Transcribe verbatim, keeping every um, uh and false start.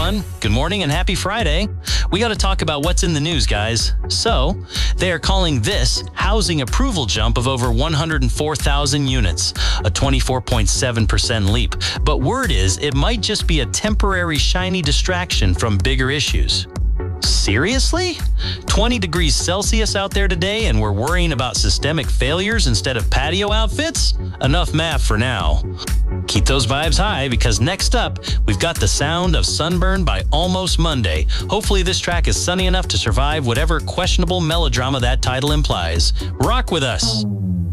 everyone. Good morning and happy Friday. We got to talk about what's in the news, guys. So, they are calling this housing approval jump of over one hundred four thousand units, a twenty-four point seven percent leap. But word is it might just be a temporary shiny distraction from bigger issues. Seriously? twenty degrees Celsius out there today and we're worrying about systemic failures instead of patio outfits? Enough math for now. Keep those vibes high because next up, we've got the sound of Sunburn by Almost Monday. Hopefully this track is sunny enough to survive whatever questionable melodrama that title implies. Rock with us.